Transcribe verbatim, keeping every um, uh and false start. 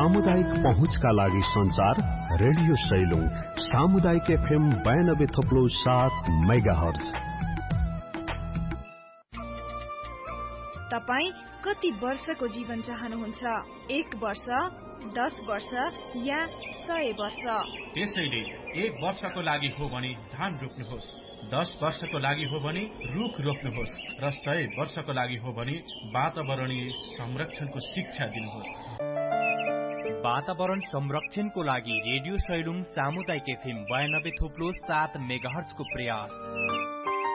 सामुदायिक पहुँचका लागि संचार रेडियो सैलुङ सामुदायिक एफएम बयानब्बे थप्लो सात मेगाहर्ज। तपाई कति वर्षको जीवन चाहनुहुन्छ? एक वर्ष, दस वर्ष या सय वर्ष? त्यसैले एक वर्षको लागि हो भने धान रोप्नुहोस्, दस वर्षको लागि हो भने रुख रोप्नुहोस् र सय वर्षको लागि हो भने वातावरणीय संरक्षणको शिक्षा दिनुहोस्। वातावरण संरक्षणको लागि रेडियो सैलुङ सामुदायिक एफएम बयानब्बे थोप्लो सात मेगाहर्जको प्रयास।